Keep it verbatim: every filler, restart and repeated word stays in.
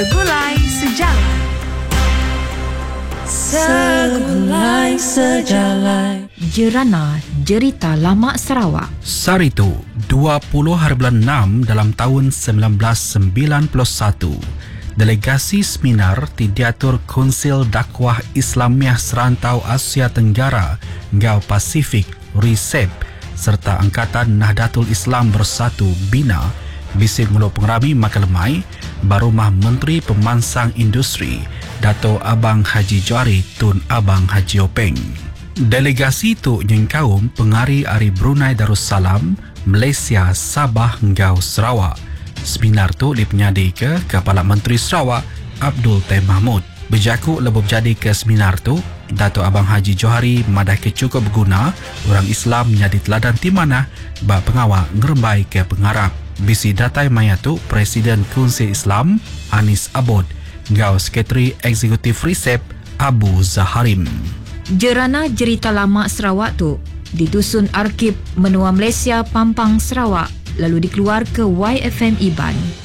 Segulai Sejarah. Segulai Sejarah. Jerana Jerita Lama Sarawak. Saritu, dua puluh hari bulan enam dalam tahun sembilan belas sembilan puluh satu, delegasi seminar ti diatur Konsil Dakwah Islamiah Serantau Asia Tenggara Ngau Pasifik R I S E P serta Angkatan Nahdlatul Islam Bersatu Bina bising mulu pengerami Makalemai Barumah Menteri Pemansang Industri Dato' Abang Haji Johari Tun Abang Haji Openg. Delegasi itu nyengkaum pengari Ari Brunei Darussalam, Malaysia, Sabah, Ngau Sarawak. Seminar tu dipenyadi ke Kepala Menteri Sarawak Abdul Teh Mahmud. Berjakuk lebih jadi ke seminar tu, Dato' Abang Haji Johari madah ke cukup berguna orang Islam menjadi teladan timana bak pengawal ngerembai ke pengarap. Bisi datai maya tu Presiden Konsil Islam Anis Abod, Ngau Sekretari Eksekutif R I S E P Abu Zaharim. Jerana Jerita Lama Sarawak tu di Dusun Arkib Menua Malaysia Pampang Sarawak lalu dikeluar ke Y F M Iban.